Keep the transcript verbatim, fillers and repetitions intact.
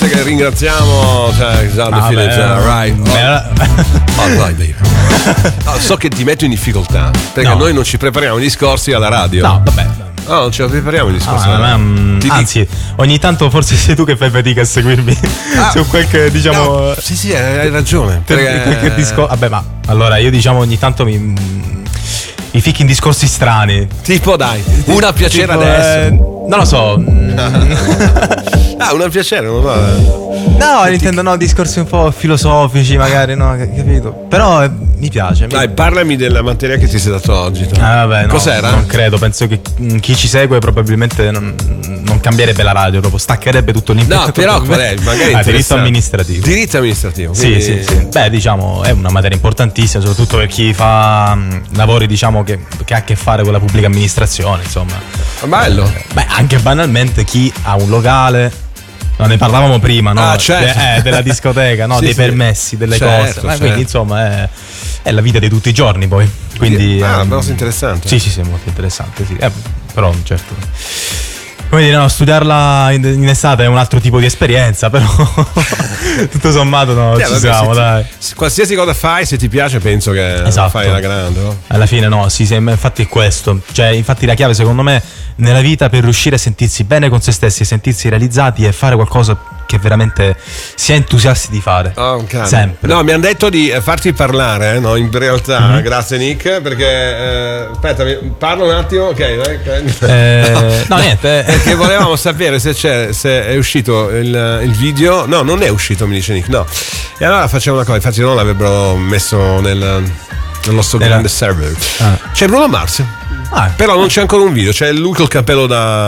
gente che ringraziamo, cioè, Ah, fine, beh, cioè, right. beh, Oh, vai, baby. No, so che ti metto in difficoltà perché No. noi non ci prepariamo i discorsi alla radio. No, vabbè. No, non ce la prepariamo i discorsi Ah, alla ma, radio. mm, Ti anzi, ogni tanto forse sei tu che fai fatica a seguirmi Ah. su qualche, diciamo. No, sì, sì, hai ragione. per- Perché... qualche disco- Vabbè, ma allora io diciamo ogni tanto mi. mi ficchi in discorsi strani. Tipo, dai, una a piacere Tipo, adesso. eh, non lo so. Ah, una a piacere, non va. No, intendo no, discorsi un po' filosofici, magari, no, che- capito? Però eh, mi piace. mi- Dai, parlami della materia che ti sei dato oggi. tu. Ah, vabbè, no, Cos'era? Non credo, penso che mm, chi ci segue probabilmente non, non cambierebbe la radio, proprio staccherebbe tutto l'impianto. No, però qual è? Magari ah, diritto interessante. amministrativo. Diritto amministrativo. Sì, quindi- sì, sì. Beh, diciamo, è una materia importantissima, soprattutto per chi fa mh, lavori, diciamo, che, che ha a che fare con la pubblica amministrazione, insomma. Bello. Beh, anche banalmente chi ha un locale. No, ne parlavamo prima, no? Ah, certo. De- eh, della discoteca, no? Sì, Dei sì. permessi, delle Certo, cose. Ma certo. quindi, insomma, è, è la vita di tutti i giorni, poi. Quindi. Ah, ehm, molto interessante. Sì, sì, sì, molto interessante, sì. Eh, però, certo. Come dire, no, studiarla in, in estate è un altro tipo di esperienza, però tutto sommato no, Eh, ci vabbè, siamo, se ti- dai. se qualsiasi cosa fai, se ti piace, penso che Esatto. fai la grande. No? Alla fine no, sì, sì, infatti è questo. Cioè, infatti la chiave secondo me nella vita per riuscire a sentirsi bene con se stessi e sentirsi realizzati è fare qualcosa che veramente si è entusiasti di fare. Oh, un cane. Sempre. No, mi hanno detto di eh, farti parlare, eh, no? In realtà, Mhm. grazie Nick, perché eh, aspetta, mi- parlo un attimo, ok, dai, ok. Eh, no, niente. eh. Perché volevamo sapere se c'è, se è uscito il, il video. No, non è uscito, mi dice Nick, no. E allora facciamo una cosa, infatti non l'avrebbero messo nel, nel nostro Nella- grande server. Ah. C'è Bruno Mars, Ah, però non c'è ancora un video, c'è lui col cappello da